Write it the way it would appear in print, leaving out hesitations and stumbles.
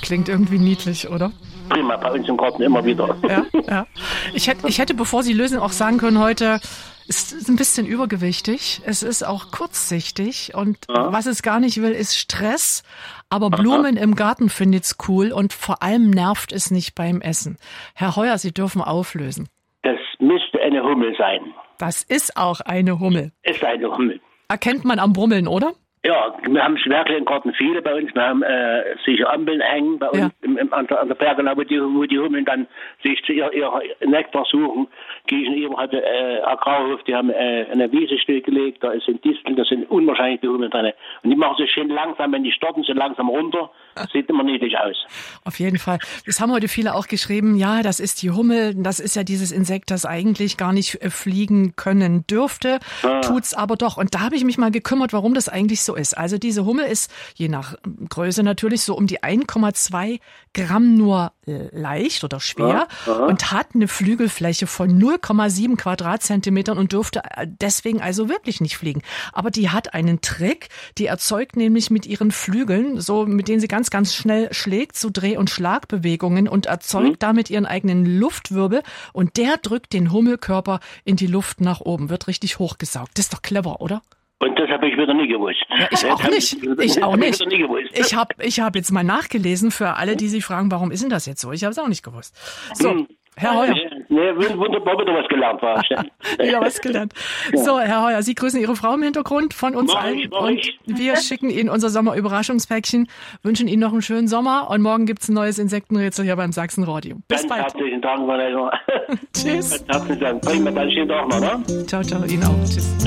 klingt irgendwie niedlich, oder? Prima, bei uns im Garten immer wieder. Ja. Ich hätte, bevor Sie lösen, auch sagen können heute, es ist ein bisschen übergewichtig, es ist auch kurzsichtig und was es gar nicht will, ist Stress. Aber Blumen im Garten findet's cool und vor allem nervt es nicht beim Essen. Herr Heuer, Sie dürfen auflösen. Das müsste eine Hummel sein. Das ist auch eine Hummel. Ist eine Hummel. Erkennt man am Brummeln, oder? Ja, wir haben Schwerkel im Garten viele bei uns. Wir haben sicher Ampeln hängen bei uns an der Berge, wo die Hummeln dann sich zu ihr Nektar suchen. Gegenüber hatte Agrarhof, die haben eine Wiese stillgelegt, da sind Disteln, da sind unwahrscheinlich die Hummeln drin. Und die machen sich schön langsam, wenn die starten, so langsam runter. Das sieht immer niedlich aus. Auf jeden Fall. Das haben heute viele auch geschrieben, ja, das ist die Hummel, das ist ja dieses Insekt, das eigentlich gar nicht fliegen können dürfte, tut's aber doch. Und da habe ich mich mal gekümmert, warum das eigentlich so ist. Also diese Hummel ist je nach Größe natürlich so um die 1,2 Gramm nur leicht oder schwer und hat eine Flügelfläche von 0,7 Quadratzentimetern und dürfte deswegen also wirklich nicht fliegen. Aber die hat einen Trick, die erzeugt nämlich mit ihren Flügeln, so mit denen sie ganz, ganz schnell schlägt, so Dreh- und Schlagbewegungen und erzeugt damit ihren eigenen Luftwirbel und der drückt den Hummelkörper in die Luft nach oben, wird richtig hochgesaugt. Das ist doch clever, oder? Und das habe ich wieder nie gewusst. Ja, ich auch nicht. Ich habe jetzt mal nachgelesen für alle, die sich fragen, warum ist denn das jetzt so? Ich habe es auch nicht gewusst. So, Herr Heuer. Nee, wunderbar, wieder was gelernt war. Wieder was gelernt. So, Herr Heuer, Sie grüßen Ihre Frau im Hintergrund von uns allen. Und wir schicken Ihnen unser Sommerüberraschungspäckchen, wünschen Ihnen noch einen schönen Sommer und morgen gibt's ein neues Insektenrätsel hier beim Sachsenradio. Bis bald. Herzlichen Dank, Vanessa. Tschüss. Herzlichen Dank. Bringen wir dann schönen Tag noch, ne? Ciao, ciao, Ihnen auch. Tschüss.